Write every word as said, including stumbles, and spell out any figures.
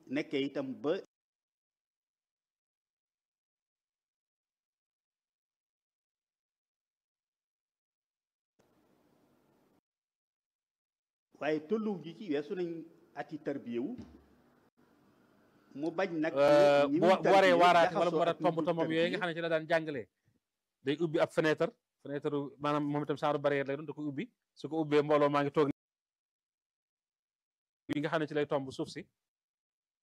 nekkee itam ba waaye tolluw ji ci weesu nañ ati tarbiyewu mu bañ nag bu waree waaraate wala mu war a tomb tombam yooyu nga xam ne ci la daan jàngalee day ubbi ab fenêtre fenêtre maanaam moom itam saaru barrière lay doon da koy ubbi su ko ubbee mbooloo maa ngi toog bi nga xam ne ci lay tomb suuf si